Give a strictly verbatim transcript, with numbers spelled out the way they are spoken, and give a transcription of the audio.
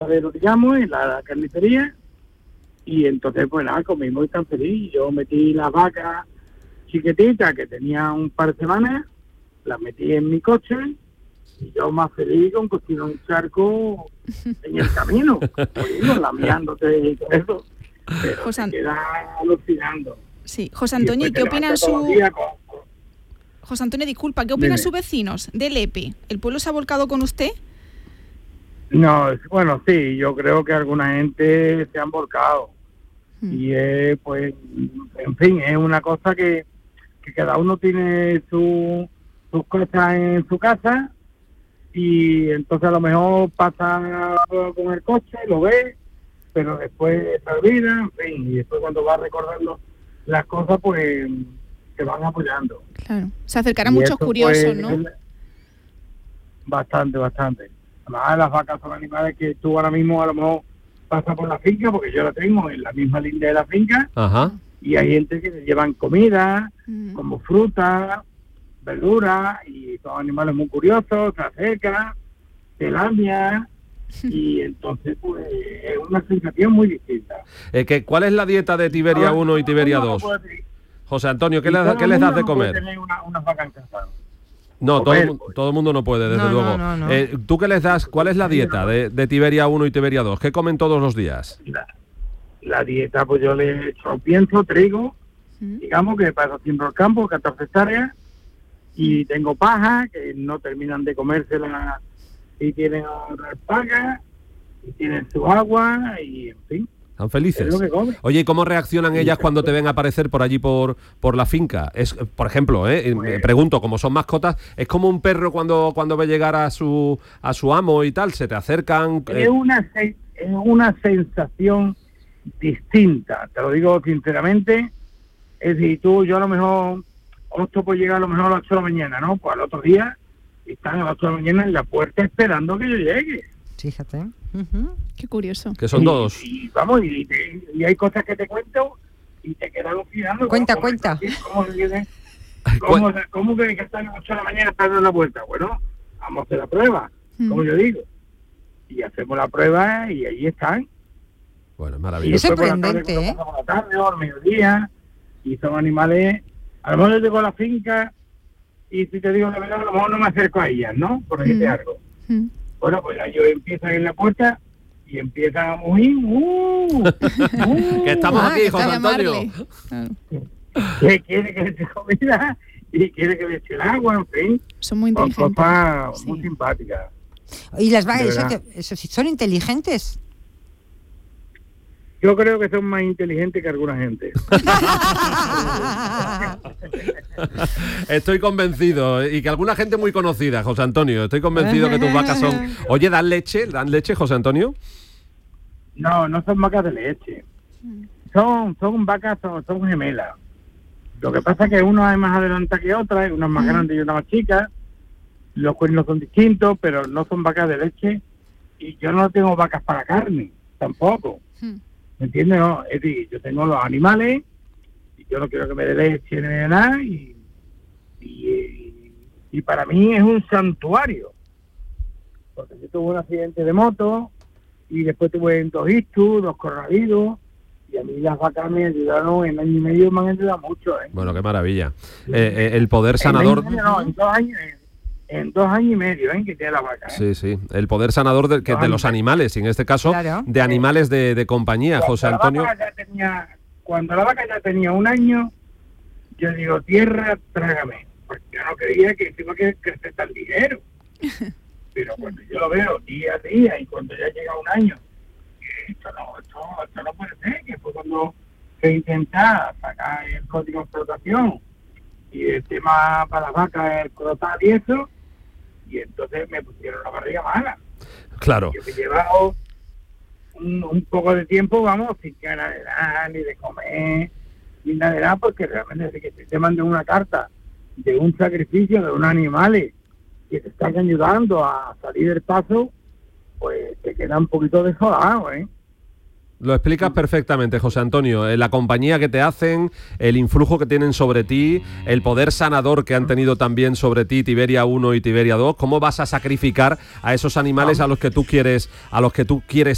lo llamo, en la carnicería, y entonces pues nada, comimos y tan feliz. Yo metí las vacas chiquititas que tenía un par de semanas, las metí en mi coche y yo más feliz con cocinar un charco en el camino, pues, lamiándote y todo eso, pero José te quedas alucinando. Sí, José Antonio, ¿y qué opinan su... José Antonio, disculpa, ¿qué opinan sus vecinos de Lepe? ¿El pueblo se ha volcado con usted? No, bueno, sí, yo creo que alguna gente se han volcado. Mm. Y eh, pues, en fin, es una cosa que, que cada uno tiene su, sus cosas en su casa y entonces a lo mejor pasa con el coche, lo ve, pero después se olvida, en fin, y después cuando va recordando las cosas, pues se van apoyando. Claro, se acercarán muchos curiosos, pues, ¿no? Bastante, bastante. Además, las vacas son animales que tú ahora mismo a lo mejor pasas por la finca, porque yo la tengo en la misma línea de la finca. Ajá. Y hay gente que se llevan comida, uh-huh. como fruta, verduras, y son animales muy curiosos, se acercan, se lamian, y entonces pues es una sensación muy distinta. Eh, que, ¿Cuál es la dieta de Tiberia uno y Tiberia dos? José Antonio, ¿qué, le, ¿qué les das de comer? Tener una, una vaca en casa. No, todo, pues. todo el mundo no puede, desde no, luego. No, no, no. Eh, ¿Tú qué les das? ¿Cuál es la dieta de, de Tiberia uno y Tiberia dos? ¿Qué comen todos los días? La, la dieta, pues yo le echo pienso, trigo, ¿sí? Digamos que paso siempre al campo, catorce hectáreas, y tengo paja, que no terminan de comérsela, y tienen otras pagas, y tienen su agua, y en fin. ¿Están felices? Oye, ¿y cómo reaccionan ellas cuando te ven aparecer por allí por, por la finca? Es, por ejemplo, eh, me pregunto, como son mascotas, ¿es como un perro cuando cuando ve llegar a su a su amo y tal? ¿Se te acercan? Es una, es una sensación distinta, te lo digo sinceramente. Es decir, tú, yo a lo mejor opto por llegar a lo mejor a las ocho de la mañana, ¿no? Pues al otro día están a las ocho de la mañana en la puerta esperando que yo llegue. Fíjate. Uh-huh. Qué curioso. Que son y, dos. Y, vamos, y, te, y hay cosas que te cuento y te quedas alucinando. Cuenta, ¿Cómo, cuenta. ¿Cómo, cómo, cómo, cómo que están a las ocho de la mañana esperando en la puerta? Bueno, vamos a hacer la prueba, uh-huh. como yo digo. Y hacemos la prueba y ahí están. Bueno, es maravilloso. Es sorprendente, ¿eh? Por la tarde o al mediodía, y son animales... A lo mejor yo llego a la finca y si te digo la verdad, a lo mejor no me acerco a ellas, ¿no? Por decirte uh-huh. algo. Uh-huh. Bueno, pues ellos empiezan en la puerta y empiezan a mugir. ¡Uh! uh que estamos aquí, ah, José Antonio. Que quiere que le eche comida y quiere que le eche el agua, en fin. Son muy inteligentes. Son cosas sí. muy simpáticas. ¿Y las vacas, eso que, eso, son inteligentes? Yo creo que son más inteligentes que alguna gente. Estoy convencido, y que alguna gente muy conocida, José Antonio. Estoy convencido que tus vacas son... Oye, ¿dan leche? ¿Dan leche, José Antonio? No, no son vacas de leche. Son son vacas, son, son gemelas. Lo que pasa es que una es más adelanta que otra, una es más grande y una más chica. Los cuernos son distintos, pero no son vacas de leche. Y yo no tengo vacas para carne, tampoco. ¿Me entiendes? No, es decir, yo tengo los animales y yo no quiero que me dé leche ni nada y, y, y, y para mí es un santuario. Porque yo tuve un accidente de moto y después tuve dos ictus, dos coronavirus y a mí las vacas me ayudaron en año y medio, me han ayudado mucho. ¿eh? Bueno, qué maravilla. Sí. Eh, eh, el poder sanador... En, no, en dos años... En dos años y medio, ¿eh? Que tiene la vaca. ¿eh? Sí, sí. El poder sanador de, que, de los animales, y en este caso, claro. de animales de, de compañía, cuando José Antonio. La vaca ya tenía, cuando la vaca ya tenía un año, yo digo, tierra, trágame. Porque yo no creía que tengo que crecer tan ligero. Pero cuando yo lo veo día a día y cuando ya llega un año, esto no, esto, esto no puede ser, que fue cuando se intenta sacar el código de explotación y el tema para las vacas, el crotal y eso. Y entonces me pusieron la barriga mala. Claro. Yo me he llevado un, un poco de tiempo, vamos, sin ganas de nada, ni de comer, ni nada de nada, porque realmente desde que te manden una carta de un sacrificio de unos animales que te están ayudando a salir del paso, pues te queda un poquito desolado, ¿eh? Lo explicas perfectamente, José Antonio. La compañía que te hacen, el influjo que tienen sobre ti, el poder sanador que han tenido también sobre ti, Tiberia uno y Tiberia dos. ¿Cómo vas a sacrificar a esos animales a los que tú quieres, a los que tú quieres